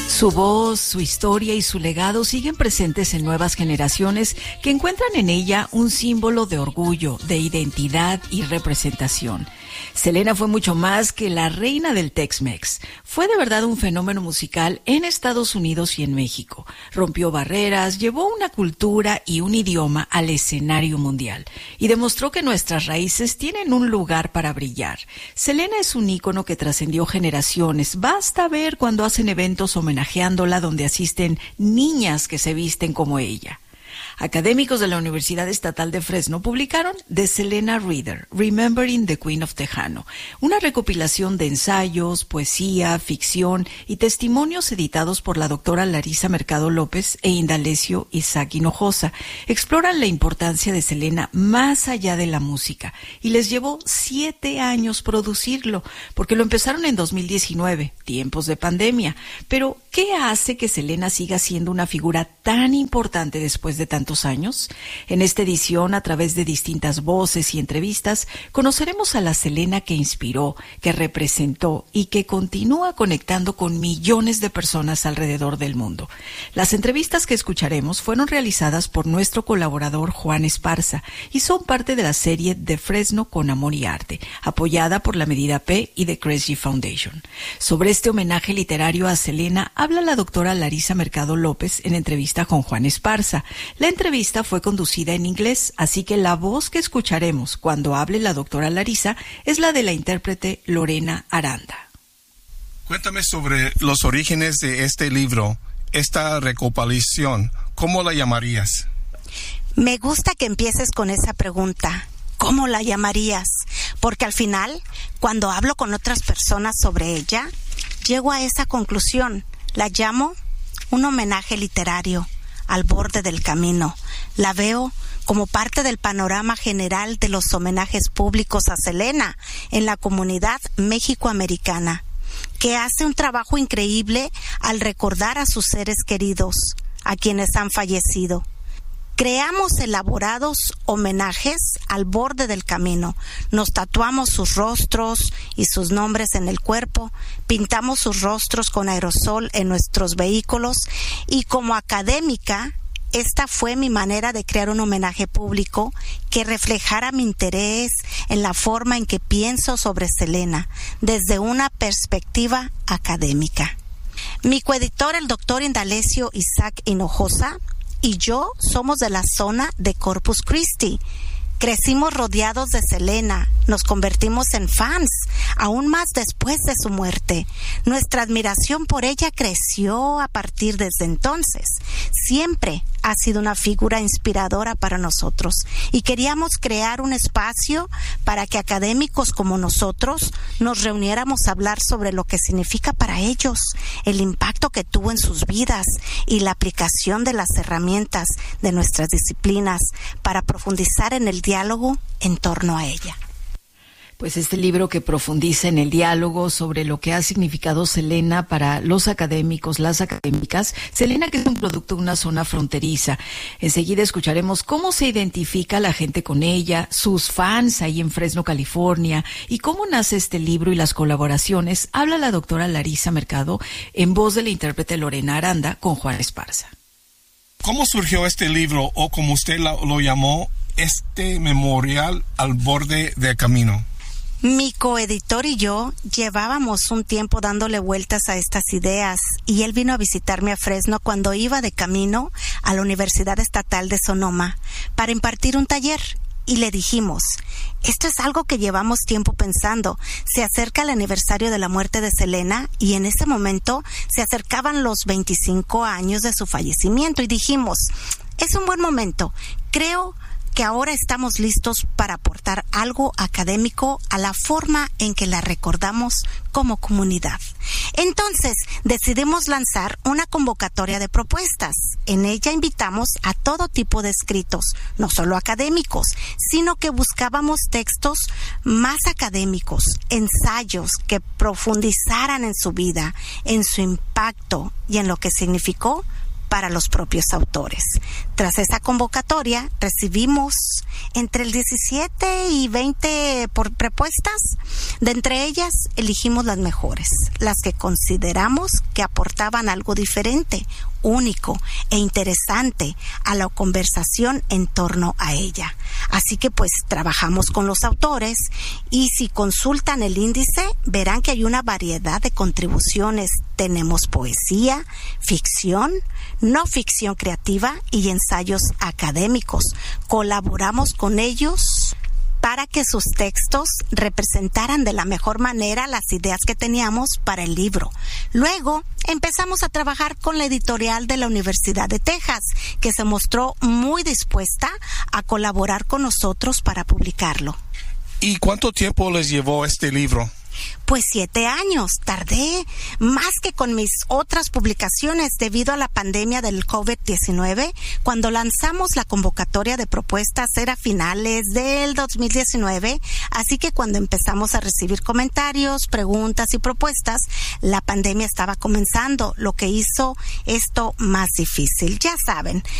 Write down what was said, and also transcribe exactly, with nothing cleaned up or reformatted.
Su voz, su historia y su legado siguen presentes en nuevas generaciones que encuentran en ella un símbolo de orgullo, de identidad y representación. Selena fue mucho más que la reina del Tex-Mex. Fue de verdad un fenómeno musical en Estados Unidos y en México. Rompió barreras, llevó una cultura y un idioma al escenario mundial y demostró que nuestras raíces tienen un lugar para brillar. Selena es un ícono que trascendió generaciones. Basta ver cuando hacen eventos homenajeándola donde asisten niñas que se visten como ella. Académicos de la Universidad Estatal de Fresno publicaron The Selena Reader, Remembering the Queen of Tejano, una recopilación de ensayos, poesía, ficción y testimonios editados por la doctora Larisa Mercado López e Indalecio Isaac Hinojosa. Exploran la importancia de Selena más allá de la música y les llevó siete años producirlo, porque lo empezaron en dos mil diecinueve, tiempos de pandemia. Pero, ¿qué hace que Selena siga siendo una figura tan importante después de tantos años? En esta edición, a través de distintas voces y entrevistas, conoceremos a la Selena que inspiró, que representó y que continúa conectando con millones de personas alrededor del mundo. Las entrevistas que escucharemos fueron realizadas por nuestro colaborador Juan Esparza y son parte de la serie de Fresno con Amor y Arte, apoyada por la Medida P y The Kresge Foundation. Sobre este homenaje literario a Selena habla la doctora Larisa Mercado López en entrevista con Juan Esparza. La entrevista fue conducida en inglés, así que la voz que escucharemos cuando hable la doctora Larisa es la de la intérprete Lorena Aranda. Cuéntame sobre los orígenes de este libro, esta recopilación. ¿Cómo la llamarías? Me gusta que empieces con esa pregunta. ¿Cómo la llamarías? Porque al final, cuando hablo con otras personas sobre ella, llego a esa conclusión. La llamo un homenaje literario al borde del camino. La veo como parte del panorama general de los homenajes públicos a Selena en la comunidad mexicoamericana, que hace un trabajo increíble al recordar a sus seres queridos, a quienes han fallecido. Creamos elaborados homenajes al borde del camino. Nos tatuamos sus rostros y sus nombres en el cuerpo, pintamos sus rostros con aerosol en nuestros vehículos y como académica, esta fue mi manera de crear un homenaje público que reflejara mi interés en la forma en que pienso sobre Selena desde una perspectiva académica. Mi coeditor, el doctor Indalecio Isaac Hinojosa, y yo somos de la zona de Corpus Christi. Crecimos rodeados de Selena, nos convertimos en fans, aún más después de su muerte. Nuestra admiración por ella creció a partir desde entonces. Siempre ha sido una figura inspiradora para nosotros y queríamos crear un espacio para que académicos como nosotros nos reuniéramos a hablar sobre lo que significa para ellos, el impacto que tuvo en sus vidas y la aplicación de las herramientas de nuestras disciplinas para profundizar en el diálogo en torno a ella. Pues este libro que profundiza en el diálogo sobre lo que ha significado Selena para los académicos, las académicas. Selena, que es un producto de una zona fronteriza. Enseguida escucharemos cómo se identifica la gente con ella, sus fans ahí en Fresno, California, y cómo nace este libro y las colaboraciones. Habla la doctora Larisa Mercado en voz de la intérprete Lorena Aranda con Juan Esparza. ¿Cómo surgió este libro, o como usted lo, lo llamó, este memorial al borde del camino? Mi coeditor y yo llevábamos un tiempo dándole vueltas a estas ideas y él vino a visitarme a Fresno cuando iba de camino a la Universidad Estatal de Sonoma para impartir un taller y le dijimos, esto es algo que llevamos tiempo pensando. Se acerca el aniversario de la muerte de Selena y en ese momento se acercaban los veinticinco años de su fallecimiento y dijimos, es un buen momento. Creo que ahora estamos listos para aportar algo académico a la forma en que la recordamos como comunidad. Entonces, decidimos lanzar una convocatoria de propuestas. En ella invitamos a todo tipo de escritos, no solo académicos, sino que buscábamos textos más académicos, ensayos que profundizaran en su vida, en su impacto y en lo que significó para los propios autores. Tras esa convocatoria, recibimos entre el diecisiete y veinte por propuestas. De entre ellas, elegimos las mejores, las que consideramos que aportaban algo diferente, único e interesante a la conversación en torno a ella. Así que pues trabajamos con los autores y si consultan el índice verán que hay una variedad de contribuciones. Tenemos poesía, ficción, no ficción creativa y ensayos académicos. Colaboramos con ellos para que sus textos representaran de la mejor manera las ideas que teníamos para el libro. Luego empezamos a trabajar con la editorial de la Universidad de Texas, que se mostró muy dispuesta a colaborar con nosotros para publicarlo. ¿Y cuánto tiempo les llevó este libro? Pues siete años. Tardé más que con mis otras publicaciones debido a la pandemia del COVID diecinueve. Cuando lanzamos la convocatoria de propuestas era finales del dos mil diecinueve, así que cuando empezamos a recibir comentarios, preguntas y propuestas, la pandemia estaba comenzando, lo que hizo esto más difícil. Ya saben,